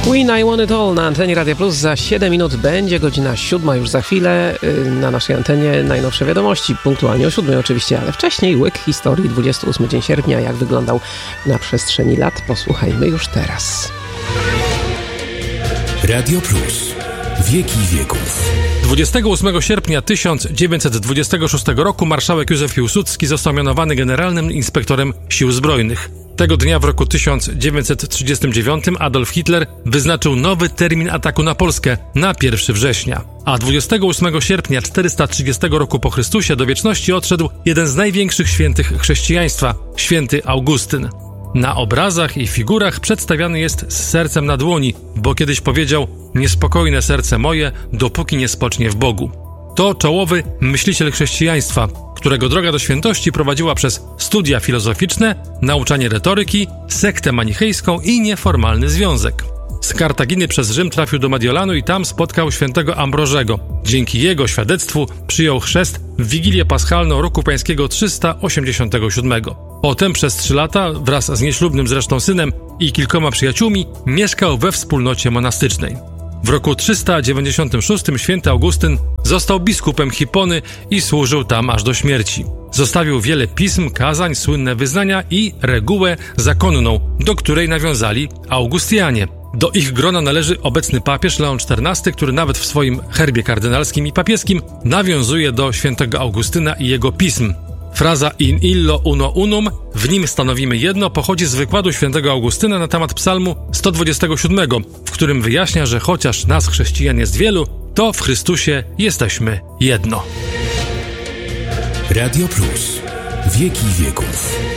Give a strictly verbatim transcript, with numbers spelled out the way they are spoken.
Queen, I Want It All na antenie Radia Plus. Za siedem minut będzie godzina siódma już za chwilę. Na naszej antenie najnowsze wiadomości, punktualnie o siódmej oczywiście, ale wcześniej łyk historii, dwudziesty ósmy dzień sierpnia. Jak wyglądał na przestrzeni lat, posłuchajmy już teraz. Radio Plus. Wieki wieków. dwudziestego ósmego sierpnia tysiąc dziewięćset dwudziestego szóstego roku marszałek Józef Piłsudski został mianowany generalnym inspektorem sił zbrojnych. Tego dnia w roku tysiąc dziewięćset trzydziestym dziewiątym Adolf Hitler wyznaczył nowy termin ataku na Polskę na pierwszego września. A dwudziestego ósmego sierpnia czterysta trzydziestego roku po Chrystusie do wieczności odszedł jeden z największych świętych chrześcijaństwa, święty Augustyn. Na obrazach i figurach przedstawiany jest z sercem na dłoni, bo kiedyś powiedział: niespokojne serce moje, dopóki nie spocznie w Bogu. To czołowy myśliciel chrześcijaństwa, którego droga do świętości prowadziła przez studia filozoficzne, nauczanie retoryki, sektę manichejską i nieformalny związek. Z Kartaginy przez Rzym trafił do Mediolanu i tam spotkał świętego Ambrożego. Dzięki jego świadectwu przyjął chrzest w Wigilię Paschalną roku pańskiego trzysta osiemdziesiątego siódmego. Potem przez trzy lata wraz z nieślubnym zresztą synem i kilkoma przyjaciółmi mieszkał we wspólnocie monastycznej. W roku trzysta dziewięćdziesiątym szóstym święty Augustyn został biskupem Hipony i służył tam aż do śmierci. Zostawił wiele pism, kazań, słynne wyznania i regułę zakonną, do której nawiązali Augustianie. Do ich grona należy obecny papież Leon czternasty, który nawet w swoim herbie kardynalskim i papieskim nawiązuje do świętego Augustyna i jego pism. Fraza in illo uno unum, w nim stanowimy jedno, pochodzi z wykładu świętego Augustyna na temat psalmu sto dwudziestego siódmego, w którym wyjaśnia, że chociaż nas chrześcijan jest wielu, to w Chrystusie jesteśmy jedno. Radio Plus. Wieki wieków.